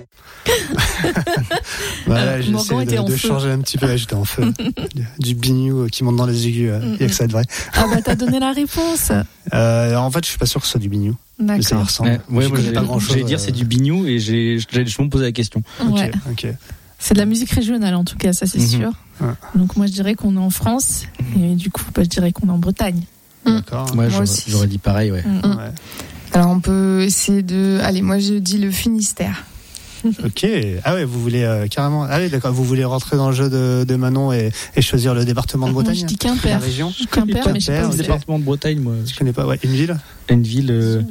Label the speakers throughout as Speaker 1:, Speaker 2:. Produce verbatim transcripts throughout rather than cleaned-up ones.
Speaker 1: Voilà,
Speaker 2: euh,
Speaker 1: j'essaie de, de changer un petit peu. Là, j'étais en feu. Du biniou qui monte dans les aigus. Il n'y a que ça de vrai.
Speaker 2: Ah bah t'as donné la réponse.
Speaker 1: Euh, en fait, je suis pas sûr que ce soit du biniou.
Speaker 2: D'accord.
Speaker 1: Ça y ressemble.
Speaker 3: Ouais, ouais, moi, j'ai,
Speaker 1: pas grand chose.
Speaker 3: J'allais dire c'est du bignou et j'ai, j'ai, je me posais la question.
Speaker 2: Ouais.
Speaker 1: Ok, ok.
Speaker 2: C'est de la musique régionale en tout cas, ça c'est
Speaker 3: Mhm.
Speaker 2: sûr.
Speaker 1: Ouais.
Speaker 2: Donc moi je dirais qu'on est en France et du coup bah, je dirais qu'on est en Bretagne.
Speaker 1: D'accord.
Speaker 3: Ouais,
Speaker 4: Moi
Speaker 3: j'aurais,
Speaker 4: aussi.
Speaker 3: j'aurais dit pareil, ouais.
Speaker 2: Mm.
Speaker 1: Ouais.
Speaker 4: Alors on peut essayer de... Allez, moi je dis le Finistère.
Speaker 1: Ok. Ah ouais, vous voulez euh, carrément. Ah oui, d'accord. Vous voulez rentrer dans le jeu de, de Manon et, et choisir le département de
Speaker 2: Moi
Speaker 1: Bretagne.
Speaker 2: je dis
Speaker 1: La
Speaker 2: Quimper.
Speaker 1: région.
Speaker 2: Quimper, mais je sais pas
Speaker 1: Quimper,
Speaker 2: où
Speaker 3: Le
Speaker 1: ok.
Speaker 2: c'est.
Speaker 3: département de Bretagne, moi.
Speaker 1: Je connais pas. Ouais, une ville.
Speaker 3: Une ville. euh,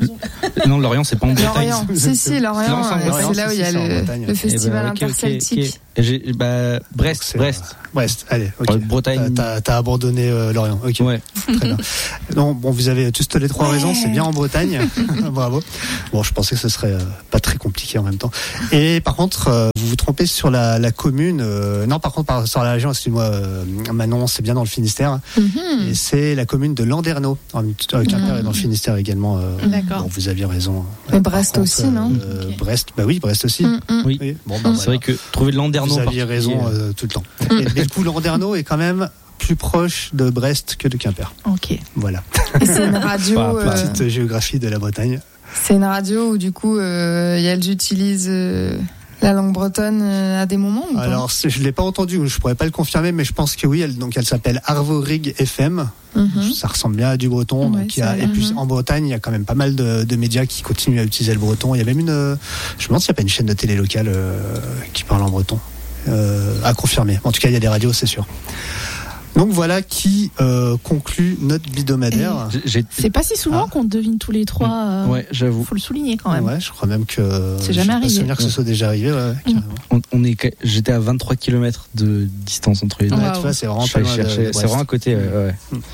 Speaker 3: Non, Lorient, c'est pas en Bretagne.
Speaker 4: Lorient. Si, si, Lorient,
Speaker 3: Non, c'est en
Speaker 4: euh,
Speaker 3: Bretagne.
Speaker 4: c'est là où il y a
Speaker 1: Si, si, c'est en
Speaker 4: le,
Speaker 1: Bretagne.
Speaker 4: le
Speaker 3: Eh
Speaker 4: festival
Speaker 3: ben, ok, ok,
Speaker 4: interceltique.
Speaker 3: ok. J'ai, bah, Brest,
Speaker 1: C'est-
Speaker 3: Brest.
Speaker 1: Brest. Allez. Ok.
Speaker 3: Ouais, Bretagne.
Speaker 1: T'as, t'as, t'as abandonné euh, Lorient. Ok.
Speaker 3: Ouais.
Speaker 1: Très bien. Non, bon, vous avez tous les trois
Speaker 2: Ouais.
Speaker 1: raisons. C'est bien en Bretagne. Bravo. Bon, je pensais que ce serait euh, pas très compliqué en même temps. Et par contre, euh, vous vous trompez sur la, la commune. Euh, non, par contre, par, sur la région, excusez-moi, euh, Manon, c'est bien dans le Finistère.
Speaker 4: Mhm.
Speaker 1: Et c'est la commune de Landerneau. En, euh, Quimper est dans le Finistère également. Euh,
Speaker 2: D'accord.
Speaker 1: Bon, vous aviez raison.
Speaker 4: Et Brest
Speaker 1: Par
Speaker 4: aussi,
Speaker 1: contre,
Speaker 4: non
Speaker 1: euh,
Speaker 2: Ok.
Speaker 1: Brest, bah oui, Brest aussi.
Speaker 4: Mm, mm.
Speaker 3: Oui.
Speaker 1: Oui. Bon, bah,
Speaker 3: C'est vrai que trouver de Landerneau.
Speaker 1: vous
Speaker 3: en
Speaker 1: aviez
Speaker 3: particulier,
Speaker 1: raison euh, tout le temps. Et, mais du coup, Landerneau est quand même plus proche de Brest que de Quimper.
Speaker 2: Ok.
Speaker 1: Voilà.
Speaker 4: Et c'est une radio,
Speaker 3: Pas-
Speaker 4: euh,
Speaker 1: Petite géographie de la Bretagne.
Speaker 4: c'est une radio où du coup euh, elles utilisent euh, la langue bretonne euh, à des moments ou pas?
Speaker 1: Alors, c'est- je l'ai pas entendu, je pourrais pas le confirmer, mais je pense que oui. Elle, donc, elle s'appelle Arvorig F M.
Speaker 4: Mhm.
Speaker 1: Ça ressemble bien à du breton.
Speaker 2: Ouais,
Speaker 1: donc, il y a,
Speaker 2: ça a
Speaker 1: et
Speaker 2: l'air.
Speaker 1: puis en Bretagne, il y a quand même pas mal de, de médias qui continuent à utiliser le breton. Il y a même une, euh, je me demande s'il n'y a pas une chaîne de télé locale euh, qui parle en breton. Euh, à confirmer. En tout cas, il y a des radios, c'est sûr. Donc voilà qui euh, conclut notre bidomadaire.
Speaker 3: J'ai- j'ai-
Speaker 2: C'est pas si souvent
Speaker 1: Ah.
Speaker 2: qu'on devine tous les trois. euh,
Speaker 3: Ouais, j'avoue.
Speaker 2: Faut le souligner quand même.
Speaker 1: Ouais, je crois même que.
Speaker 2: C'est
Speaker 1: j'ai
Speaker 2: jamais
Speaker 1: pas
Speaker 2: arrivé.
Speaker 1: souvenir que ce soit déjà arrivé. Ouais, carrément.
Speaker 3: On, on est, j'étais à vingt-trois kilomètres de distance entre les deux.
Speaker 1: Ouais,
Speaker 2: Waouh.
Speaker 1: tu vois, c'est vraiment
Speaker 3: Je
Speaker 1: pas
Speaker 3: suis
Speaker 1: loin
Speaker 3: allé
Speaker 1: de-
Speaker 3: chercher-
Speaker 1: de
Speaker 3: c'est
Speaker 1: Brest.
Speaker 3: vraiment à côté, ouais, ouais.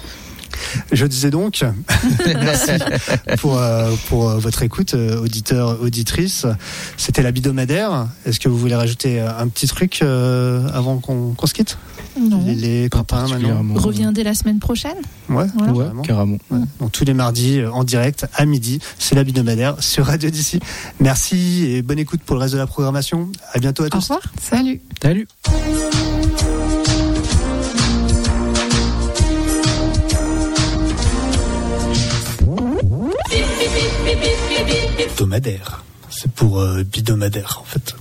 Speaker 1: Je disais donc, merci pour, euh, pour euh, votre écoute, euh, auditeurs, auditrices. C'était la bidomadaire. Est-ce que vous voulez rajouter euh, un petit truc euh, avant qu'on, qu'on se quitte?
Speaker 2: Non.
Speaker 1: Les, les copains maintenant.
Speaker 3: particulièrement.
Speaker 2: Reviens dès la semaine prochaine.
Speaker 1: Ouais,
Speaker 2: Voilà.
Speaker 3: Ouais,
Speaker 1: carrément.
Speaker 3: carrément.
Speaker 1: Ouais. Donc tous les mardis euh, en direct à midi, c'est la bidomadaire sur Radio d'ici. Merci et bonne écoute pour le reste de la programmation. À bientôt à
Speaker 2: Au
Speaker 1: tous.
Speaker 2: revoir.
Speaker 4: Salut.
Speaker 3: Salut.
Speaker 1: Bidomadaire. C'est pour euh, bidomadaire en fait.